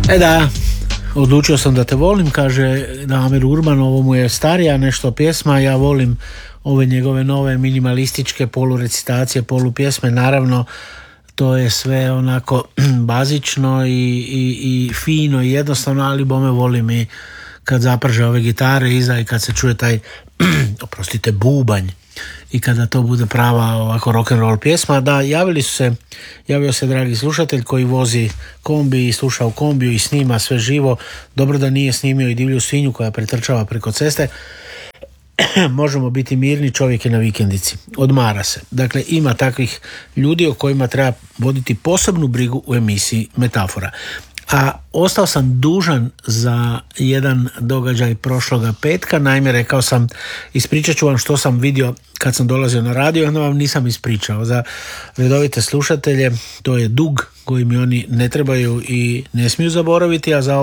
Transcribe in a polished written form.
Da, odlučio sam da te volim, kaže Damir Urban, ovo mu je starija nešto pjesma, ja volim ove njegove nove minimalističke polurecitacije, polupjesme, naravno to je sve onako bazično i fino i jednostavno, ali bome volim i kad zaprže ove gitare iza i kad se čuje taj oprostite, bubanj i kada to bude prava ovako rock'n'roll pjesma. Da, javio se dragi slušatelj koji vozi kombi i sluša u kombiju i snima sve živo. Dobro da nije snimio i divlju svinju koja pretrčava preko ceste. Možemo biti mirni, čovjek je na vikendici, odmara se. Dakle, ima takvih ljudi o kojima treba voditi posebnu brigu u emisiji Metafora. A ostao sam dužan za jedan događaj prošloga petka. Naime, rekao sam, ispričat ću vam što sam vidio kad sam dolazio na radio, onda vam nisam ispričao. Za redovite slušatelje to je dug koji mi oni ne trebaju i ne smiju zaboraviti, a za